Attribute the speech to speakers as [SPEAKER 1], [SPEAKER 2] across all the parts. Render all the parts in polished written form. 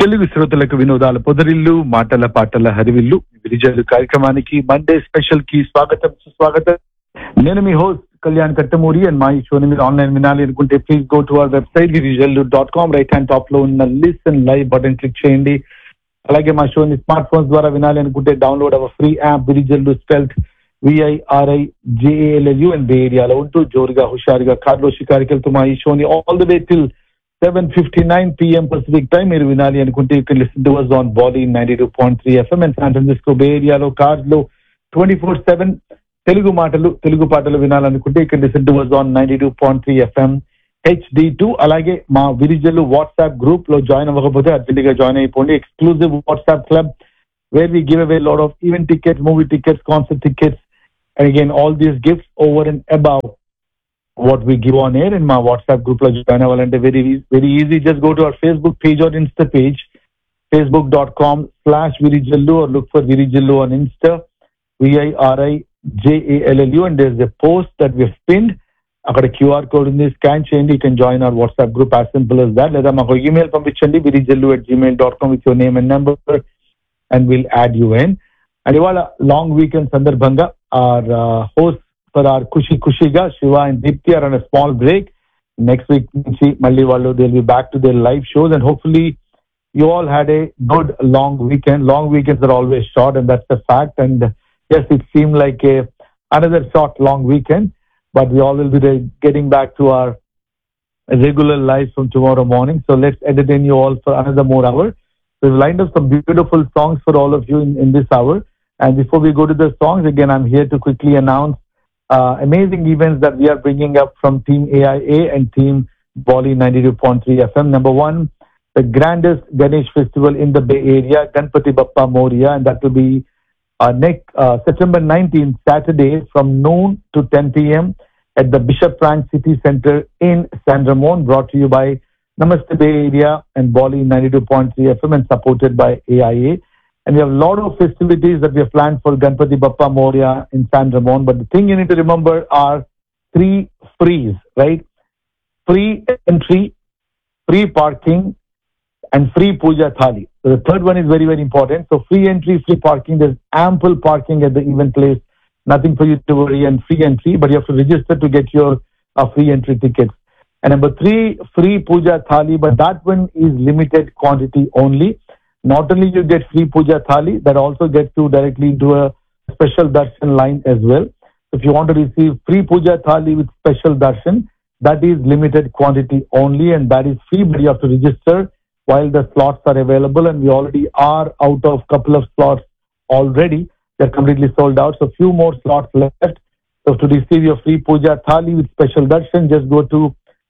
[SPEAKER 1] తెలుగు శ్రోతలకు వినోదాల పొదరిల్లు మాటల పాటల హరివిల్లు విరిజల్లు కార్యక్రమానికి మండే స్పెషల్ కి స్వాగతం సుస్వాగతం. నేను మీ హోస్ట్ కళ్యాణ్ కట్టమూరి అండ్ మా ఈ షోని మీరు ఆన్లైన్ వినాలి అనుకుంటే please go to our website virijallu.com. Right hand top లో ఉన్న లిసన్ లైవ్ బటన్ క్లిక్ చేయండి. అలాగే మా షోని స్మార్ట్ ఫోన్స్ ద్వారా వినాలి అనుకుంటే download hour free app Virijallu spelt VIRIJALLU and బే ఏరియాలో ఉంటూ జోరుగా హుషారుగా కార్లో షికారికి వెళ్తూ మా ఈ షోని all the way till 7:59 PM Pacific time మీరు వినాలి అనుకుంటే you can listen to us on Bali 92.3 FM and San Francisco Bay Area లో కార్స్ లో 24/7 తెలుగు పాటలు వినాలనుకుంటే you can listen to us on 92.3 FM HD2. అలాగే మా విరిజల్లు వాట్సాప్ గ్రూప్ లో join అవ్వకపోతే అర్జెంట్గా జాయిన్ అయిపోండి. Exclusive WhatsApp club where we give away a lot of event tickets, movie tickets, concert tickets, and again all these gifts over and above what we give on air in my WhatsApp group lo join avalante very easy. Just go to our Facebook page or Insta page, facebook.com/virijallu, or look for Virijallu on Insta, VIRIJALLU, and there's a post that we have pinned. Akada QR code undi, scan cheyandi, you can join our WhatsApp group, as simple as that. Leda maku email panpichandi virijallu@gmail.com with your name and number and we'll add you in. And ivala long weekend sandarbhanga our host for our Kushiga, Shiva and Deepthi are on a small break. Next week, Malli Vallu, they'll be back to their live shows, and hopefully you all had a good long weekend. Long weekends are always short, and that's the fact. And yes, it seemed like another short long weekend, but we all will be getting back to our regular lives from tomorrow morning. So let's entertain you all for another more hour. We've lined up some beautiful songs for all of you in this hour. And before we go to the songs, again, I'm here to quickly announce amazing events that we are bringing up from Team AIA and Team Bali 92.3 FM. Number one, the grandest Ganesh festival in the Bay Area, Ganpati Bappa Moria, and that will be next September 19th, Saturday, from noon to 10 PM at the Bishop Frank City Center in San Ramon, brought to you by Namaste Bay Area and Bali 92.3 FM and supported by AIA. And we have a lot of festivities that we have planned for Ganpati Bappa Moria in San Ramon. But the thing you need to remember are 3 frees, right? Free entry, free parking, and free puja thali. So the third one is very, very important. So free entry, free parking. There's ample parking at the event place. Nothing for you to worry, and free entry. But you have to register to get your free entry tickets. And number 3, free puja thali. But that one is limited quantity only. Not only you get free puja thali, that also gets you directly into a special darshan line as well. If you want to receive free puja thali with special darshan, that is limited quantity only, and that is free, but you have to register while the slots are available, and we already are out of couple of slots already. They're completely sold out, so few more slots left. So to receive your free puja thali with special darshan, just go to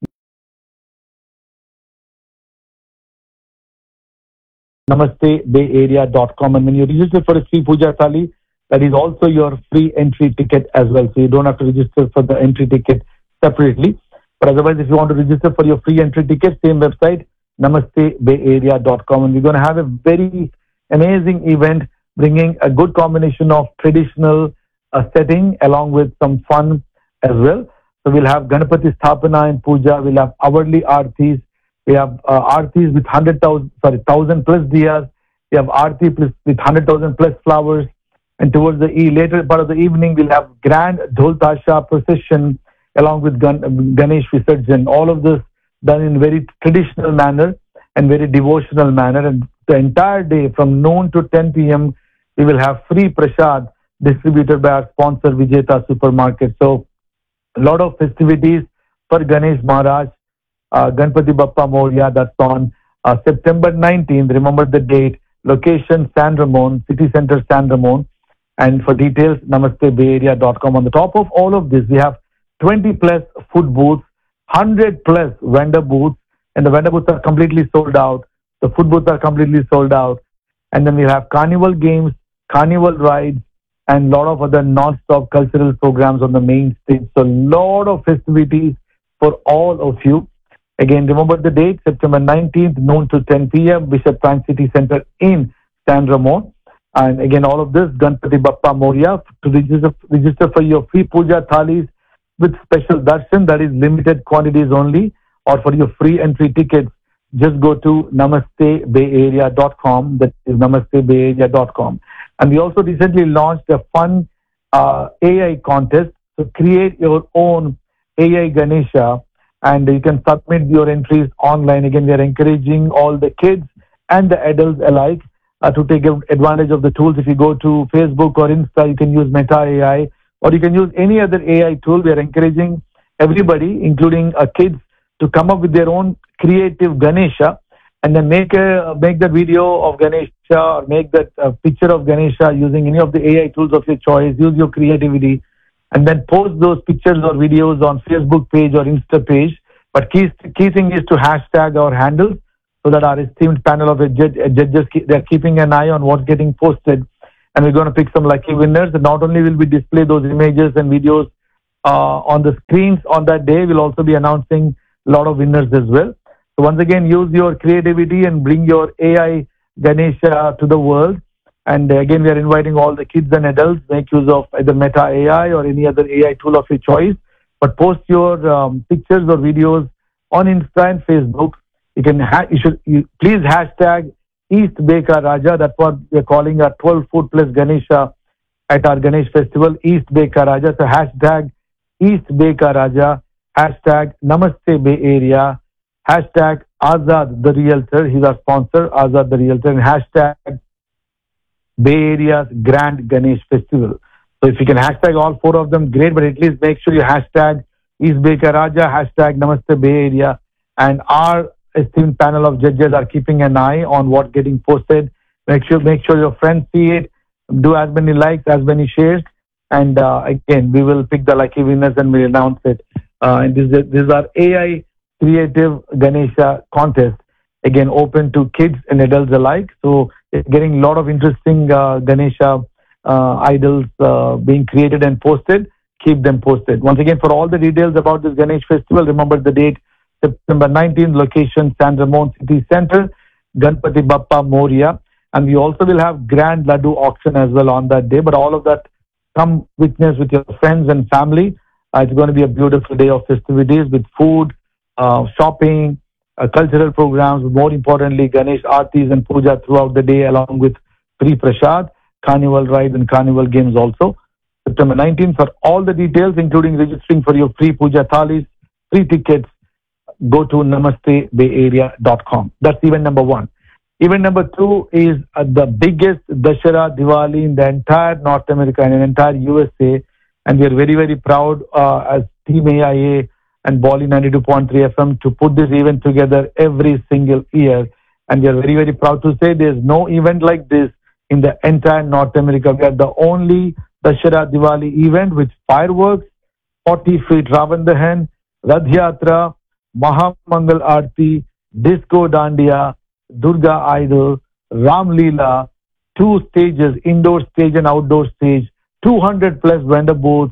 [SPEAKER 1] namastebayarea.com, and when you register for a free puja thali, that is also your free entry ticket as well, so you don't have to register for the entry ticket separately. But otherwise, if you want to register for your free entry ticket, same website, namastebayarea.com, and we're going to have a very amazing event bringing a good combination of traditional setting along with some fun as well. So we'll have Ganapati Sthapana and Puja, we'll have hourly aartis. We have aartis with 1,000 plus diyas. We have aarti with 100,000 plus flowers. And towards the later part of the evening, we'll have grand Dhol Tasha procession along with Ganesh Visarjan. All of this done in very traditional manner and very devotional manner. And the entire day from noon to 10 PM, we will have free prasad distributed by our sponsor Vijeta Supermarket. So a lot of festivities for Ganesh Maharaj. Ganpati Bappa Moria, that's on September 19th. Remember the date, location San Ramon, City Center San Ramon. And for details, namastebayarea.com. On the top of all of this, we have 20 plus food booths, 100 plus vendor booths, and the vendor booths are completely sold out. The food booths are completely sold out. And then we have carnival games, carnival rides, and a lot of other non-stop cultural programs on the main stage. So a lot of festivities for all of you. Again, remember the date, September 19th, noon to 10 PM, Bishop Frank City Center in San Ramon. And again, all of this, Ganpati Bappa Moria. To register for your free puja thalis with special darshan, that is limited quantities only, or for your free entry tickets, just go to namastebayarea.com. That is namastebayarea.com. And we also recently launched a fun AI contest to create your own AI Ganesha, and you can submit your entries online. Again, we are encouraging all the kids and the adults alike to take advantage of the tools. If you go to Facebook or Insta, you can use Meta AI, or you can use any other AI tool. We are encouraging everybody, including kids, to come up with their own creative Ganesha, and then make the video of Ganesha, or make that picture of Ganesha using any of the AI tools of your choice. Use your creativity, and then post those pictures or videos on Facebook page or Insta page. But key thing is to hashtag our handles, so that our esteemed panel of judges, they're keeping an eye on what's getting posted, and we're going to pick some lucky winners. And not only will we display those images and videos on the screens on that day, we'll also be announcing a lot of winners as well. So once again, use your creativity and bring your AI Ganesha to the world. And again, we are inviting all the kids and adults, make use of either Meta AI or any other AI tool of your choice, but post your pictures or videos on Insta and Facebook. You can please hashtag East Beka Raja. That's what we're calling our 12-foot plus Ganesha at our Ganesh festival, East Beka Raja. So hashtag East Beka Raja, hashtag Namaste Bay Area, hashtag Azad the Realtor, he's our sponsor, Azad the Realtor, and hashtag Bay Area's Grand Ganesh Festival. So if you can hashtag all four of them, great, but at least make sure you hashtag East Beka Raja, hashtag Namaste Bay Area, and our esteemed panel of judges are keeping an eye on what's getting posted. Make sure your friends see it, do as many likes, as many shares, and again, we will pick the lucky winners and we'll announce it. And this is our AI Creative Ganesha contest, again open to kids and adults alike. So it's getting a lot of interesting Ganesha idols being created and posted. Keep them posted. Once again, for all the details about this Ganesh festival, remember the date, September 19th, location San Ramon City Center, Ganpati Bappa Moria. And we also will have grand Laddu auction as well on that day. But all of that, come witness with your friends and family. It's going to be a beautiful day of festivities with food, shopping, cultural programs, more importantly, Ganesh Aartis and Puja throughout the day, along with free prasad, carnival ride and carnival games also. September 19th. For all the details, including registering for your free Puja Thalis, free tickets, go to namastebayarea.com. That's event number one. Event number two is the biggest Dussehra Diwali in the entire North America and entire USA. And we are very, very proud as Team AIA and Bolly 92.3 FM to put this event together every single year. And we are very, very proud to say there's no event like this in the entire North America. We are the only Dussehra Diwali event with fireworks, 40 feet Ravan Dahan, Rath Yatra, Mahamangal Aarti, Disco Dandiya, Durga Idol, Ram Leela, 2 stages, indoor stage and outdoor stage, 200 plus vendor booths,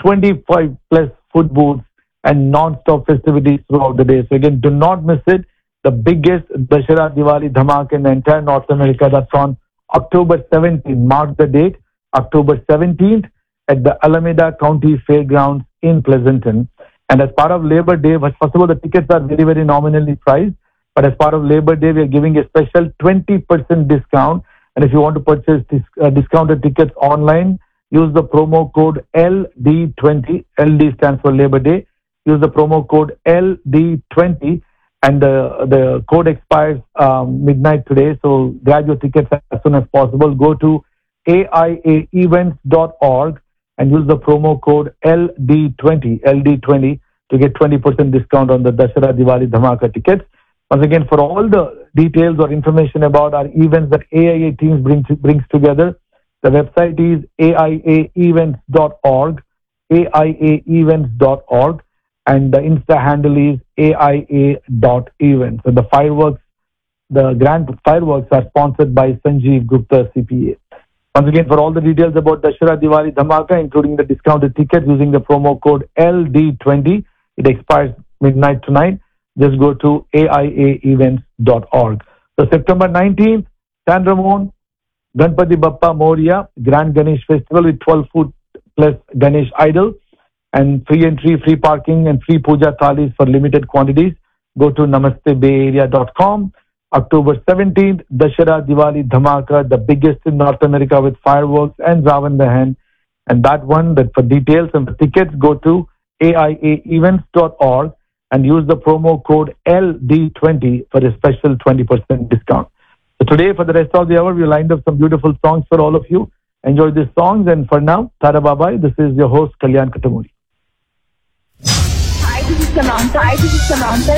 [SPEAKER 1] 25 plus food booths, and non-stop festivities throughout the day. So again, do not miss it. The biggest Dussehra Diwali Dhamaka in the entire North America. That's on October 17th. Mark the date, October 17th at the Alameda County Fairgrounds in Pleasanton. And as part of Labor Day, first of all, the tickets are very, very nominally priced. But as part of Labor Day, we are giving a special 20% discount. And if you want to purchase discounted tickets online, use the promo code LD20. LD stands for Labor Day. Use the promo code LD20, and the code expires midnight today. So grab your tickets as soon as possible. Go to aiaevents.org and use the promo code LD20 to get 20% discount on the Dussehra Diwali Dhamaka tickets. Once again, for all the details or information about our events that AIA teams brings together, the website is aiaevents.org, aiaevents.org, and the Insta handle is aia.events. So the grand fireworks are sponsored by Sanjeev Gupta CPA. Once again, for all the details about Dussehra Diwali Dhamaka, including the discounted tickets using the promo code LD20, it expires midnight tonight. Just go to aiaevents.org. So September 19th, San Ramon, Ganpati Bappa Moria, Grand Ganesh Festival with 12-foot plus Ganesh idol, and free entry, free parking, and free puja thalis for limited quantities. go to namastebayarea.com. October 17th, Dashara Diwali Dhamaka, the biggest in North America with fireworks and Ravan Dahan. And that one, that for details and for tickets, go to aiaevents.org and use the promo code LD20 for a special 20% discount. So today, for the rest of the hour, we lined up some beautiful songs for all of you. Enjoy these songs. And for now, Tara Babai, this is your host, Kalyan Katamuri.
[SPEAKER 2] Hi, this is Samantha.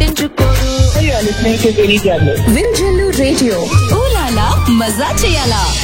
[SPEAKER 2] You are listening to Virijalo Radio.
[SPEAKER 3] Ooh la la, maza cheyala.